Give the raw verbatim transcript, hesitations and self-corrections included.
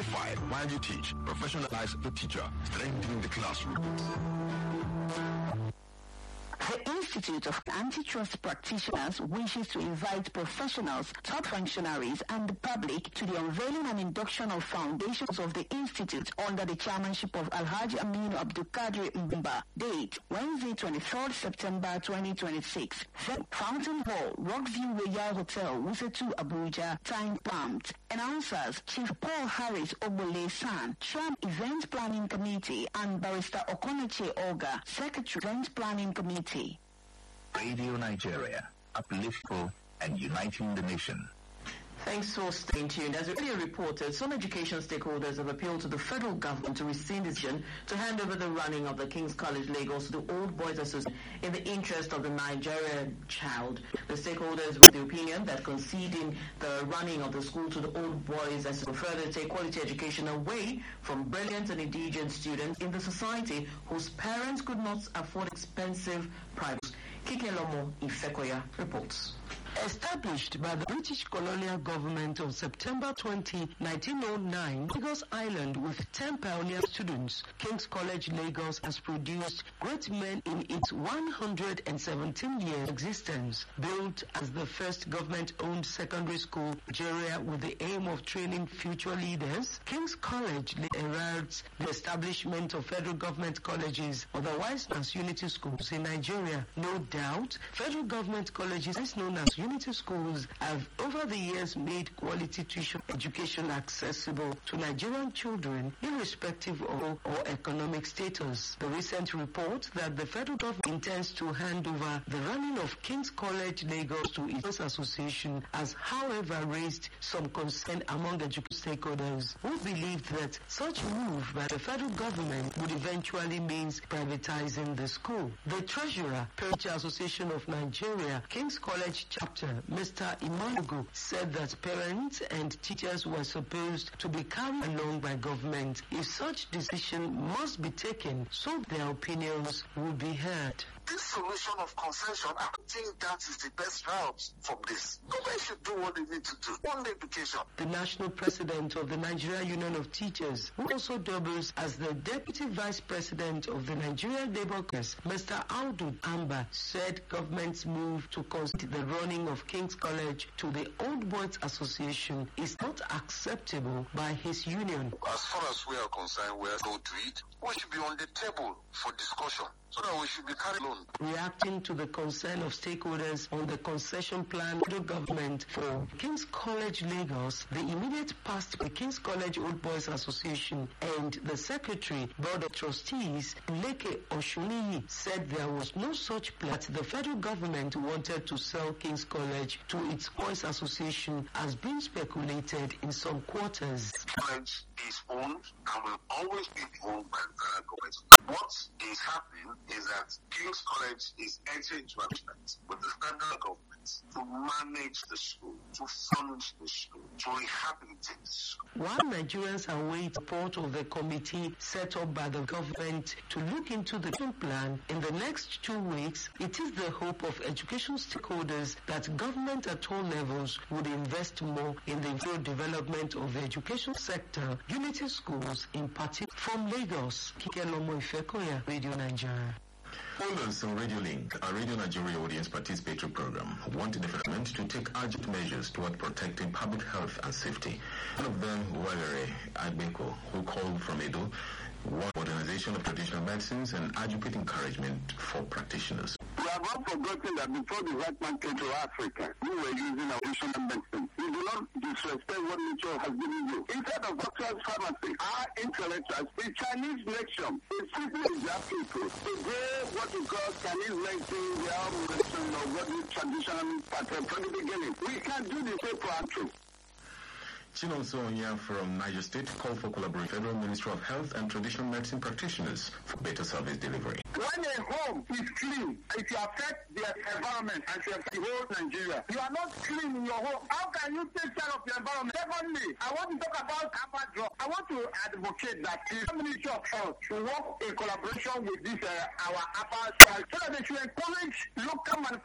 certified. While you teach, professionalize the teacher, strengthening the classroom. The Institute of Antitrust Practitioners wishes to invite professionals, top functionaries, and the public to the unveiling and induction of foundations of the Institute under the chairmanship of Alhaji Aminu Abdul Qadir Mbimba. Date, Wednesday, twenty-third September twenty twenty-six. Fountain Hall, Rockview Royal Hotel, Wusetu, Abuja. Time pumped. Announcers, Chief Paul Harris Obole San, Chairman Event Planning Committee, and Barrister Okoneche Olga, Secretary Event Planning Committee. Radio Nigeria, upliftful and uniting the nation. Thanks for staying tuned. As earlier reported, some education stakeholders have appealed to the federal government to rescind its decision to hand over the running of the King's College Lagos to the Old Boys Association in the interest of the Nigerian child. The stakeholders were of the opinion that conceding the running of the school to the Old Boys Association will further take quality education away from brilliant and indigent students in the society whose parents could not afford expensive private schools. Kikelomo Ifekoya reports. Established by the British colonial government on September twentieth, nineteen oh nine, Lagos Island with ten pioneer students, King's College Lagos has produced great men in its one hundred seventeen year existence. Built as the first government-owned secondary school in Nigeria with the aim of training future leaders, King's College heralds the establishment of federal government colleges, otherwise known as unity schools in Nigeria. No doubt, federal government colleges, as known as unity schools, have over the years made quality tuition education accessible to Nigerian children irrespective of or economic status. The recent report that the federal government intends to hand over the running of King's College Lagos to its association has, however, raised some concern among education stakeholders who believe that such move by the federal government would eventually mean privatizing the school. The treasurer, Parent Association of Nigeria, King's College Chapter, Mister Imanugu, said that parents and teachers were supposed to be carried along by government if such decision must be taken so their opinions will be heard. This solution of concession, I think that is the best route from this. Government should do what they need to do. One education. The national president of the Nigeria Union of Teachers, who also doubles as the deputy vice president of the Nigerian Labour Congress, Mister Audu Amba, said government's move to concede the running of King's College to the Old Boys Association is not acceptable by his union. As far as we are concerned, we are going to it. We should be on the table for discussion, so that we should be carried on. Reacting to the concern of stakeholders on the concession plan of the government for King's College Lagos, the immediate past the King's College Old Boys Association and the Secretary, Board of Trustees, Leke Oshuniyi, said there was no such plan that the federal government wanted to sell King's College to its Boys Association as being speculated in some quarters. College is owned and will always be owned by the federal government. What is happening is that King's College is entering into agreement with the federal government to manage the school, to fund the school, to rehabilitate the school. While Nigerians await support of the committee set up by the government to look into the plan in the next two weeks, it is the hope of education stakeholders that government at all levels would invest more in the overall development of the education sector, unity schools in particular. From Lagos, Kikelomo Ifekoya, Radio Nigeria. Followers on Radio Link, our Radio Nigeria audience participatory program, want the government to take urgent measures toward protecting public health and safety. One of them, Walere Agbeko, who called from Edo, want modernization of traditional medicines and adequate encouragement for practitioners. We have not forgotten that before the white man came to Africa, we were using our traditional medicine. We do not disrespect what nature has given you. Instead of doctor's pharmacy, our intellectuals, the Chinese nation, is simply their people. To grow what we call Chinese medicine, their own medicine, or what is traditional pattern from the beginning. We can do the same for our truth. Chinonso Onya from Niger State called for collaboration with Federal Ministry of Health and Traditional Medicine practitioners for better service delivery. When a home is clean, if you affect the environment and you affect the whole Nigeria, you are not clean in your home. How can you take care of the environment? Secondly, I want to talk about Harvard drug. I want to advocate that the Ministry of Health should work in collaboration with this uh, our Harvard so that they should encourage local manufacturers